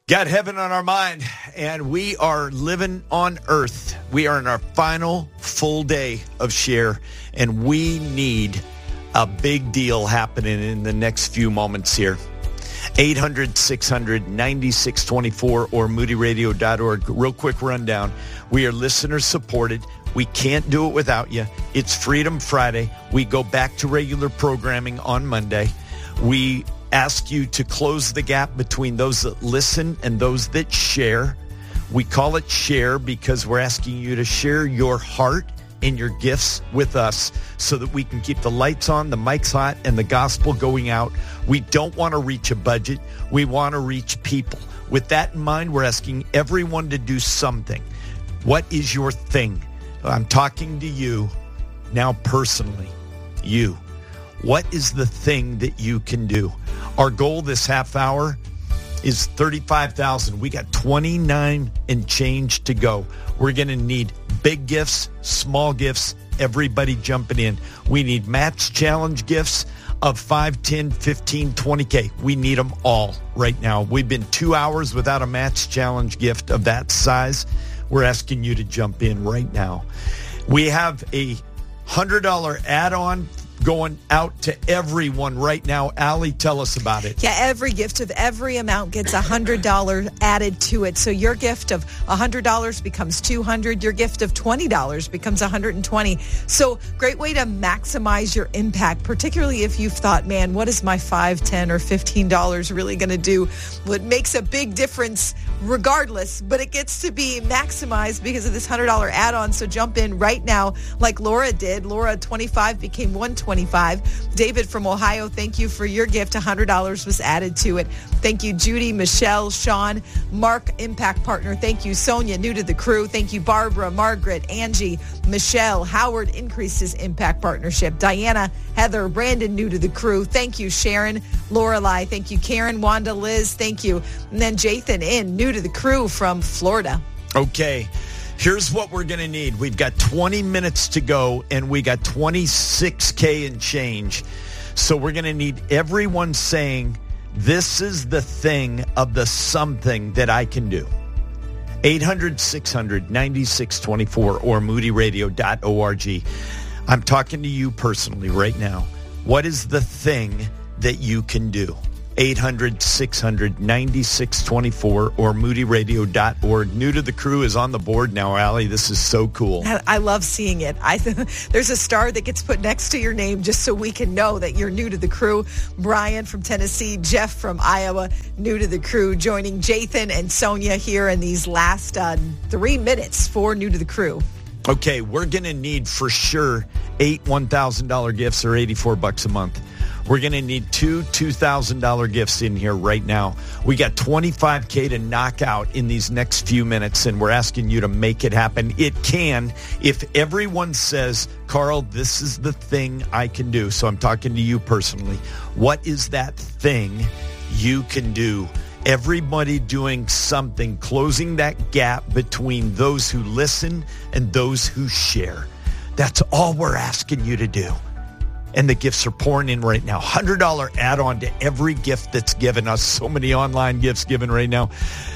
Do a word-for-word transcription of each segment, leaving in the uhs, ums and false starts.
Got heaven on our mind, and we are living on earth. We are in our final full day of Share, and we need a big deal happening in the next few moments here. eight hundred, six hundred, ninety-six twenty-four or moody radio dot org. Real quick rundown. We are listener supported. We can't do it without you. It's Freedom Friday. We go back to regular programming on Monday. We ask you to close the gap between those that listen and those that share. We call it Share because we're asking you to share your heart and your gifts with us so that we can keep the lights on, the mics hot, and the gospel going out. We don't want to reach a budget. We want to reach people. With that in mind, we're asking everyone to do something. What is your thing? I'm talking to you now personally. You. What is the thing that you can do? Our goal this half hour is thirty-five thousand. We got twenty-nine and change to go. We're going to need big gifts, small gifts, everybody jumping in. We need match challenge gifts of five, ten, fifteen, twenty K. We need them all right now. We've been two hours without a match challenge gift of that size. We're asking you to jump in right now. We have a one hundred dollars add-on going out to everyone right now. Allie, tell us about it. Yeah, every gift of every amount gets one hundred dollars added to it. So your gift of one hundred dollars becomes two hundred dollars. Your gift of twenty dollars becomes one hundred twenty dollars. So great way to maximize your impact, particularly if you've thought, man, what is my five, ten, or fifteen dollars really going to do? Well, it makes a big difference regardless, but it gets to be maximized because of this one hundred dollars add-on. So jump in right now like Laura did. Laura, twenty-five became one hundred twenty-five. David from Ohio, thank you for your gift. one hundred dollars was added to it. Thank you, Judy, Michelle, Sean, Mark, Impact Partner. Thank you, Sonia, new to the crew. Thank you, Barbara, Margaret, Angie, Michelle, Howard increased his Impact Partnership. Diana, Heather, Brandon, new to the crew. Thank you, Sharon, Lorelei. Thank you, Karen, Wanda, Liz. Thank you. And then Jathan in, new to the crew from Florida. Okay. Here's what we're going to need. We've got twenty minutes to go, and we got twenty-six K and change. So we're going to need everyone saying, this is the thing of the something that I can do. eight hundred, six hundred, ninety-six twenty-four or moody radio dot org. I'm talking to you personally right now. What is the thing that you can do? eight hundred, six hundred, ninety-six twenty-four or moody radio dot org. New to the crew is on the board now, Allie. This is so cool. I love seeing it. I There's a star that gets put next to your name just so we can know that you're new to the crew. Brian from Tennessee, Jeff from Iowa, new to the crew, joining Jathan and Sonia here in these last uh, three minutes for New to the Crew. Okay, we're going to need for sure eight one thousand dollars gifts or eighty-four bucks a month. We're going to need two two thousand dollars gifts in here right now. We got twenty-five K to knock out in these next few minutes, and we're asking you to make it happen. It can if everyone says, Carl, this is the thing I can do. So I'm talking to you personally. What is that thing you can do? Everybody doing something, closing that gap between those who listen and those who share. That's all we're asking you to do. And the gifts are pouring in right now. one hundred dollars add-on to every gift that's given us. So many online gifts given right now.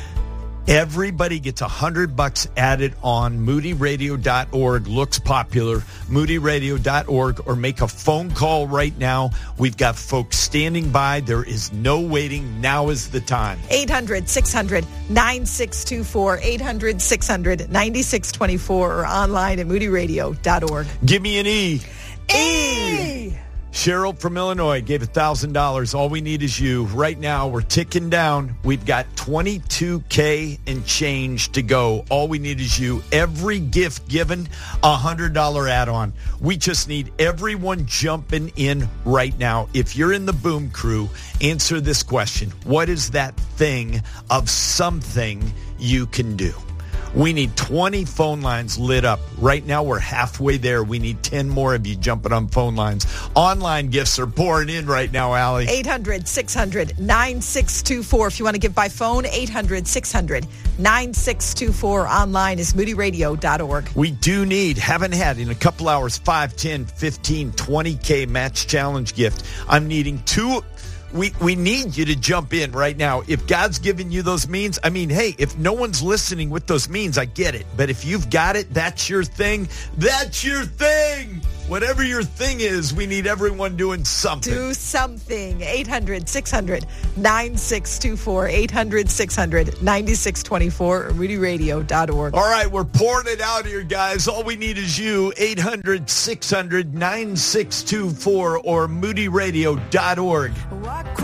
Everybody gets one hundred bucks added on moody radio dot org. Looks popular. moody radio dot org or make a phone call right now. We've got folks standing by. There is no waiting. Now is the time. eight hundred, six hundred, ninety-six twenty-four. eight hundred, six hundred, ninety-six twenty-four or online at moody radio dot org. Give me an E. E! Cheryl from Illinois gave one thousand dollars. All we need is you. Right now, we're ticking down. We've got twenty-two K and change to go. All we need is you. Every gift given, a one hundred dollars add-on. We just need everyone jumping in right now. If you're in the Boom Crew, answer this question. What is that thing of something you can do? We need twenty phone lines lit up. Right now, we're halfway there. We need ten more of you jumping on phone lines. Online gifts are pouring in right now, Allie. eight hundred, six hundred, ninety-six twenty-four. If you want to give by phone, eight hundred, six hundred, ninety-six twenty-four. Online is moody radio dot org. We do need, haven't had in a couple hours, five, ten, fifteen, twenty K match challenge gift. I'm needing two. we, we need you to jump in right now. If God's given you those means, I mean, hey, if no one's listening with those means, I get it. But if you've got it, that's your thing. That's your thing. Whatever your thing is, we need everyone doing something. Do something. eight hundred, six hundred, nine six two four, eight hundred, six hundred, nine six two four, or moody radio dot org. All right, we're pouring it out here, guys. All we need is you, eight hundred, six hundred, nine six two four, or moody radio dot org.